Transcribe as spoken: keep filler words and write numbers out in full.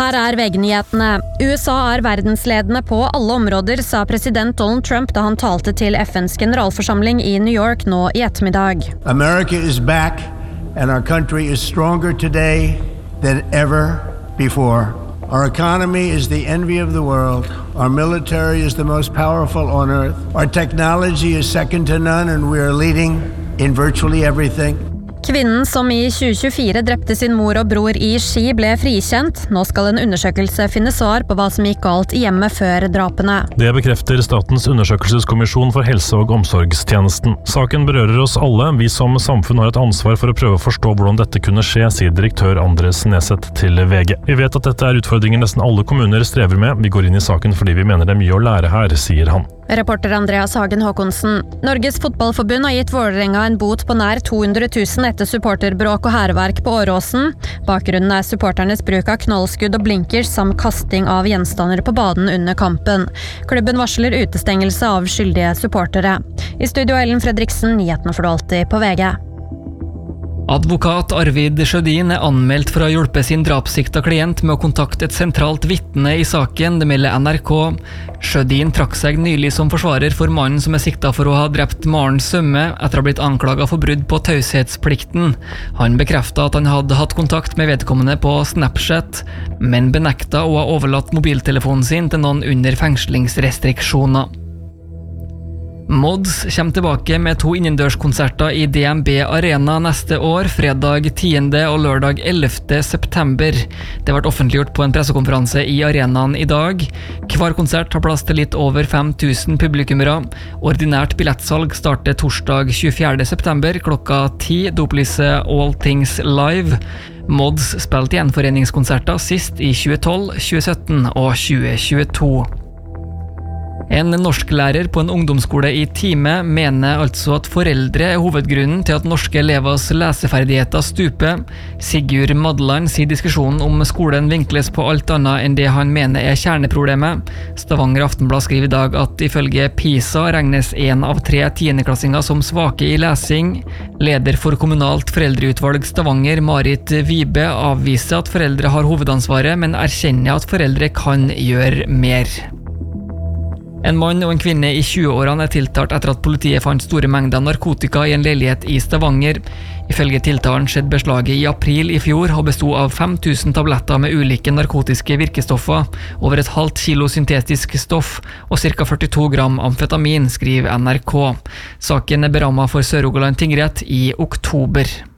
Her er V G-nyhetene. U S A er verdensledende på alle områder, sa president Donald Trump da han talte til F N's generalforsamling i New York nå i ettermiddag. America is back, and our country is stronger today than ever before. Our economy is the envy of the world. Our military is the most powerful on earth. Our technology is second to none, and we are leading in virtually everything. Kvinnen som i tjue tjuefire drepte sin mor og bror i Ski ble frikjent. Nå skal en undersøkelse finne svar på hva som gikk galt i hjemmet før drapene. Det bekrefter Statens undersøkelseskommisjon for helse- og omsorgstjenesten. Saken berører oss alle. Vi som samfunn har et ansvar for å prøve å forstå hvordan dette kunne skje, sier direktør Andres Neset til V G. Vi vet at dette er utfordringer nesten alle kommuner strever med. Vi går inn i saken fordi vi mener det er mye å lære her, sier han. Reporter Andreas Hagen Håkonsen. Norges fotballforbund har gitt Vålerenga en bot på nær to hundre tusen etter supporterbråk og hærverk på Åråsen. Bakgrunnen er supporternes bruk av knollskudd og blinkers samt kasting av gjenstander på banen under kampen. Klubben varsler utestengelse av skyldige supportere. I studio Ellen Fredriksen, nyhetene får du alltid på V G. Advokat Arvid Sjødin er anmeldt for å ha hjulpet sin drapssikta klient med å kontakte et sentralt vitne i saken, det melder N R K. Sjødin trakk seg nylig som forsvarer for mannen som er sikta for å ha drept Maren Sømme etter å ha blitt anklaget for brudd på taushetsplikten. Han bekreftet at han hadde hatt kontakt med vedkommende på Snapchat, men benekta å ha overlatt mobiltelefonen sin til noen under fengslingsrestriksjoner. Mods kommer tilbake med to innendørskonserter i D N B Arena neste år, fredag tiende og lørdag ellevte september. Det ble offentliggjort på en pressekonferanse i arenaen i dag. Hver konsert har plass til litt over fem tusen publikummere. Ordinært billettsalg starter torsdag tjuefjerde september klokka ti, det opplyser All Things Live. Mods spilte gjenforeningskonserter sist i tjuetolv, tjuesytten og tjue tjueto. En norsklærer på en ungdomsskole i Time mener altså at foreldre er hovedgrunnen til at norske elevers leseferdigheter stuper. Sigurd Madland sier diskusjonen om skolen vinkles på alt annet enn det han mener er kjerneproblemet. Stavanger Aftenblad skriver i dag at ifølge PISA regnes en av tre tiendeklassinger som svake i lesing. Leder for kommunalt foreldreutvalg Stavanger, Marit Vibe, avviser at foreldre har hovedansvaret, men erkjenner at foreldre kan gjøre mer. En mann og en kvinne i tjueårene er tiltalt etter at politiet fant store mengder narkotika i en leilighet i Stavanger. Ifølge tiltalen skjedde beslaget i april i fjor og bestod av fem tusen tabletter med ulike narkotiske virkestoffer, over et halvt kilo syntetisk stoff og ca. førtito gram amfetamin, skriver N R K. Saken er berammet for Sør-Rogaland tingrett i oktober.